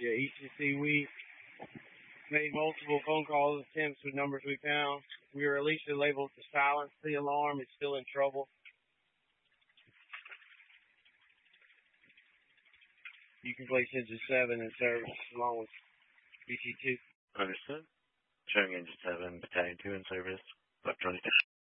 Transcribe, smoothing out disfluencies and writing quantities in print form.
Yeah, ECC, we made multiple phone calls attempts with numbers we found. We were at least able to silence the alarm. It's still in trouble. You can place engine 7 in service along with BC2. Understood. Showing engine 7, battalion 2 in service. Electronic